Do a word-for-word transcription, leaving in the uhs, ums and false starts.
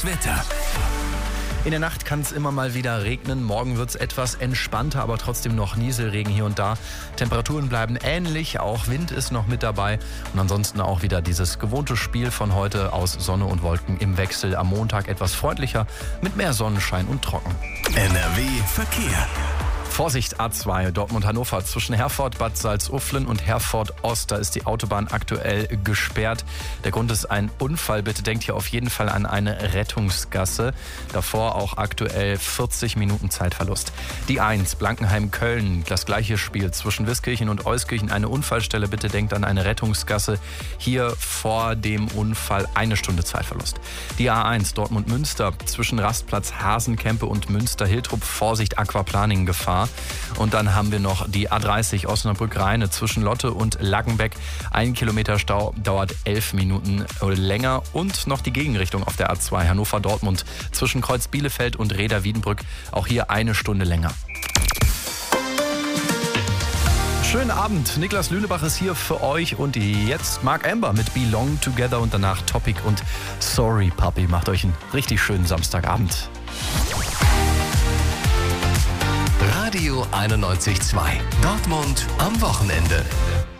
Wetter. In der Nacht kann es immer mal wieder regnen. Morgen wird es etwas entspannter, aber trotzdem noch Nieselregen hier und da. Temperaturen bleiben ähnlich, auch Wind ist noch mit dabei. Und ansonsten auch wieder dieses gewohnte Spiel von heute aus Sonne und Wolken im Wechsel. Am Montag etwas freundlicher mit mehr Sonnenschein und trocken. N R W Verkehr. Vorsicht A zwei, Dortmund-Hannover. Zwischen Herford, Bad Salzuflen und Herford-Ost, da ist die Autobahn aktuell gesperrt. Der Grund ist ein Unfall. Bitte denkt hier auf jeden Fall an eine Rettungsgasse. Davor auch aktuell vierzig Minuten Zeitverlust. Die eins, Blankenheim-Köln. Das gleiche Spiel zwischen Wiskirchen und Euskirchen. Eine Unfallstelle. Bitte denkt an eine Rettungsgasse. Hier vor dem Unfall eine Stunde Zeitverlust. Die A eins, Dortmund-Münster. Zwischen Rastplatz Hasenkempe und Münster-Hiltrup. Vorsicht, Aquaplaning-Gefahr. Und dann haben wir noch die A dreißig Osnabrück-Rheine zwischen Lotte und Laggenbeck. Ein Kilometer Stau dauert elf Minuten länger. Und noch die Gegenrichtung auf der A zwei Hannover-Dortmund zwischen Kreuz Bielefeld und Reda-Wiedenbrück. Auch hier eine Stunde länger. Schönen Abend, Niklas Lünebach ist hier für euch und jetzt Mark Amber mit Belong Together und danach Topic und Sorry Puppy. Macht euch einen richtig schönen Samstagabend. Radio einundneunzig Komma zwei. Dortmund am Wochenende.